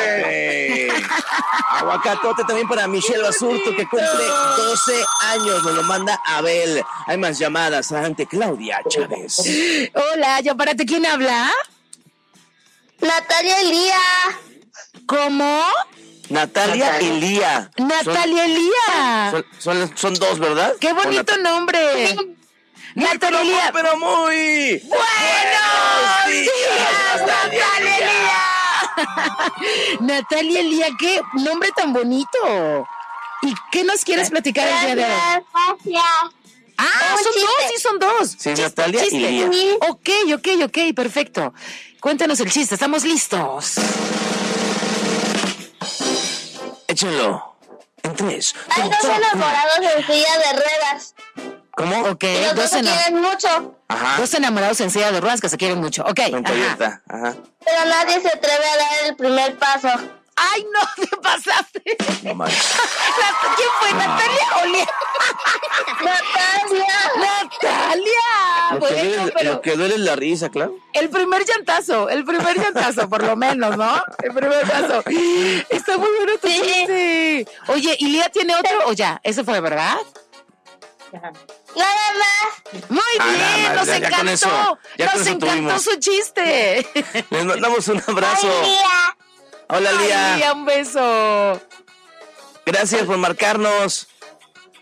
Aguacatote también para Michelle Basurto, que cumple 12 años. Nos lo manda Abel. Hay más llamadas. Adelante, Claudia Chávez. Hola, ¿yo para ti quién habla? Natalia Elía. ¿Cómo? Natalia Elía. Natalia Elía. Son dos, ¿verdad? ¡Qué bonito nombre! Natalia Elía. Pero muy ¡Buenos días, Natalia Elía! Natalia Elía, qué nombre tan bonito. ¿Y qué nos quieres platicar el día de hoy? Gracias. Ah, son chiste. dos, sí, son dos. Sí, Natalia y Elía. Ok, perfecto. Cuéntanos el chiste, estamos listos. Échenlo. En 3. Hay dos enamorados en silla de ruedas. ¿Cómo? Ok, Y los dos se quieren mucho, Ajá. dos enamorados en silla de ruedas que se quieren mucho. Ok, Con ajá. Toyota. Ajá. pero nadie se atreve a dar el primer paso. ¡Ay, no, te pasaste! No manches. ¿Quién fue, Natalia o Lía? ¡Natalia! Bueno, pero Lo que duele es la risa, claro. el primer llantazo, por lo menos, ¿no? El primer paso. Está muy bueno tu chiste. Oye, ¿y Lía tiene otro o ya? Ese fue, ¿verdad? Nada más. Muy bien, nada más, nos ya con encantó. eso Nos encantó tuvimos. su chiste. Les mandamos un abrazo. Ay, Lía. Hola, Lía. Ay, Lía, un beso. Gracias por marcarnos.